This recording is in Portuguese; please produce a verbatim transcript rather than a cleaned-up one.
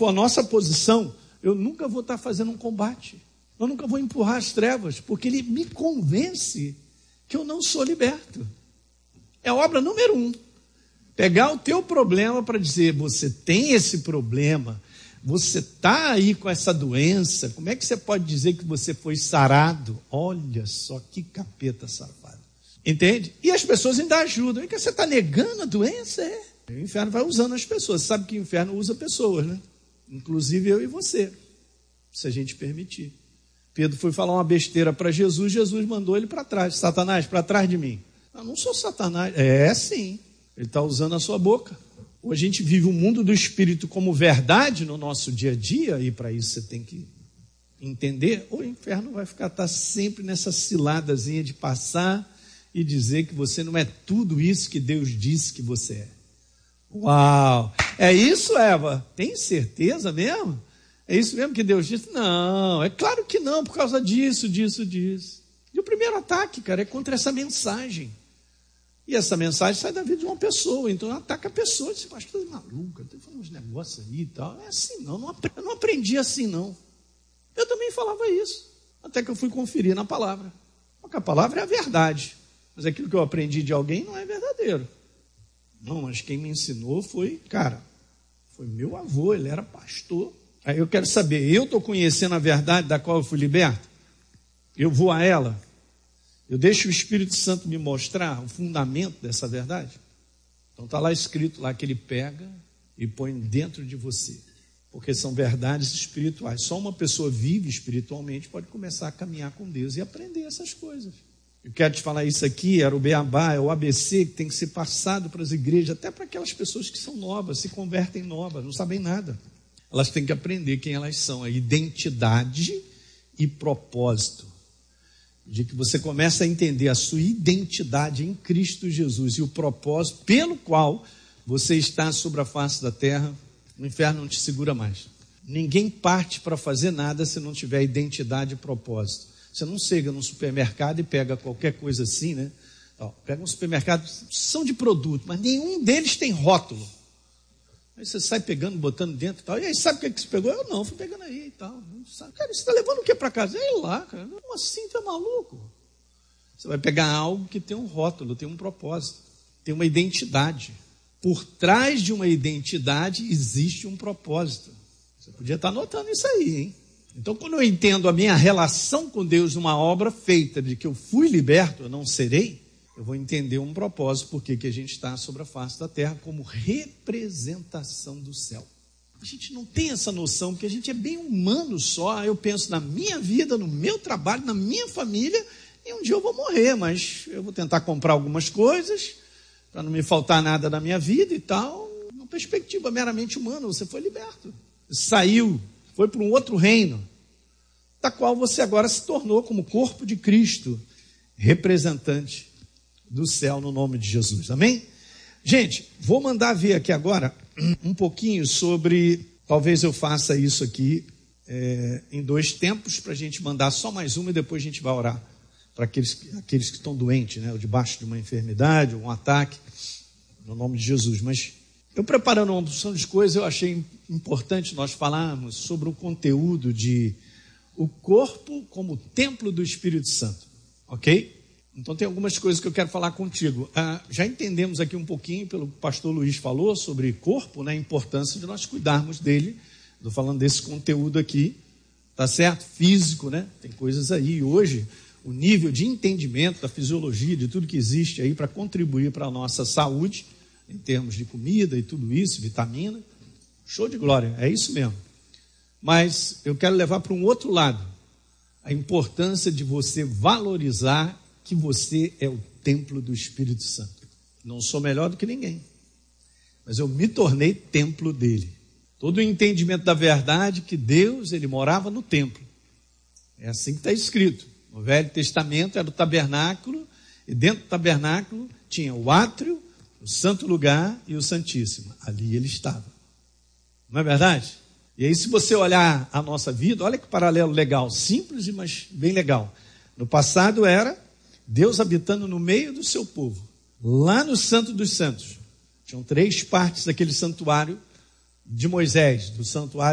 for a nossa posição, eu nunca vou estar fazendo um combate. Eu nunca vou empurrar as trevas, porque ele me convence que eu não sou liberto. É a obra número um. Pegar o teu problema para dizer, você tem esse problema, você está aí com essa doença, como é que você pode dizer que você foi sarado? Olha só que capeta safado. Entende? E as pessoas ainda ajudam. É que você está negando a doença? É. O inferno vai usando as pessoas. Você sabe que o inferno usa pessoas, né? Inclusive eu e você, se a gente permitir. Pedro foi falar uma besteira para Jesus, Jesus mandou ele para trás. Satanás, para trás de mim. Eu não sou Satanás. É sim. Ele está usando a sua boca. Ou a gente vive o mundo do espírito como verdade no nosso dia a dia, e para isso você tem que entender, ou o inferno vai ficar tá sempre nessa ciladazinha de passar e dizer que você não é tudo isso que Deus disse que você é. Uau! É isso, Eva? Tem certeza mesmo? É isso mesmo que Deus disse? Não, é claro que não, por causa disso, disso, disso. E o primeiro ataque, cara, é contra essa mensagem. E essa mensagem sai da vida de uma pessoa, então ataca a pessoa, e diz, pastor, é maluca, tem uns negócios aí e tal. É assim não, não aprendi, eu não aprendi assim não. Eu também falava isso, até que eu fui conferir na palavra. Porque a palavra é a verdade, mas aquilo que eu aprendi de alguém não é verdadeiro. Não, mas quem me ensinou foi, cara, foi meu avô, ele era pastor. Aí eu quero saber, eu estou conhecendo a verdade da qual eu fui liberto? Eu vou a ela? Eu deixo o Espírito Santo me mostrar o fundamento dessa verdade? Então está lá escrito lá que ele pega e põe dentro de você. Porque são verdades espirituais. Só uma pessoa vive espiritualmente pode começar a caminhar com Deus e aprender essas coisas. Eu quero te falar isso aqui, era o beabá, é o A B C que tem que ser passado para as igrejas, até para aquelas pessoas que são novas, se convertem novas, não sabem nada. Elas têm que aprender quem elas são, a identidade e propósito. De que você começa a entender a sua identidade em Cristo Jesus e o propósito pelo qual você está sobre a face da terra, o inferno não te segura mais. Ninguém parte para fazer nada se não tiver identidade e propósito. Você não chega no supermercado e pega qualquer coisa assim, né? Ó, pega um supermercado, são de produto, mas nenhum deles tem rótulo. Aí você sai pegando, botando dentro e tal. E aí, sabe o que, é que você pegou? Eu não, fui pegando aí e tal. Cara, você está levando o que para casa? Ei lá, cara. Como assim? Tu é maluco? Você vai pegar algo que tem um rótulo, tem um propósito, tem uma identidade. Por trás de uma identidade existe um propósito. Você podia estar anotando isso aí, hein? Então, quando eu entendo a minha relação com Deus numa obra feita de que eu fui liberto, eu não serei, eu vou entender um propósito, porque que a gente está sobre a face da terra como representação do céu. A gente não tem essa noção, porque a gente é bem humano só. Eu penso na minha vida, no meu trabalho, na minha família, e um dia eu vou morrer, mas eu vou tentar comprar algumas coisas, para não me faltar nada na minha vida e tal. Uma perspectiva meramente humana, você foi liberto. Saiu, foi para um outro reino, da qual você agora se tornou como corpo de Cristo, representante do céu no nome de Jesus, amém? Gente, vou mandar ver aqui agora um pouquinho sobre, talvez eu faça isso aqui é, em dois tempos, para a gente mandar só mais uma e depois a gente vai orar para aqueles, aqueles que estão doentes, né, ou debaixo de uma enfermidade, ou um ataque, no nome de Jesus. Mas eu preparando uma opção de coisas, eu achei importante nós falarmos sobre o conteúdo de o corpo como templo do Espírito Santo, ok? Então tem algumas coisas que eu quero falar contigo. Ah, já entendemos aqui um pouquinho, pelo que o pastor Luiz falou, sobre corpo, né, a importância de nós cuidarmos dele. Estou falando desse conteúdo aqui, tá certo? Físico, né? Tem coisas aí. Hoje, o nível de entendimento da fisiologia, de tudo que existe aí para contribuir para a nossa saúde, em termos de comida e tudo isso, vitamina, show de glória, é isso mesmo. Mas eu quero levar para um outro lado, a importância de você valorizar que você é o templo do Espírito Santo. Não sou melhor do que ninguém, mas eu me tornei templo dele. Todo o entendimento da verdade que Deus, ele morava no templo. É assim que está escrito. No Velho Testamento era o tabernáculo, e dentro do tabernáculo tinha o átrio, o santo lugar e o santíssimo. Ali ele estava. Não é verdade? E aí, se você olhar a nossa vida, olha que paralelo legal, simples, mas bem legal. No passado era Deus habitando no meio do seu povo, lá no Santo dos Santos. Tinham três partes daquele santuário de Moisés, do santuário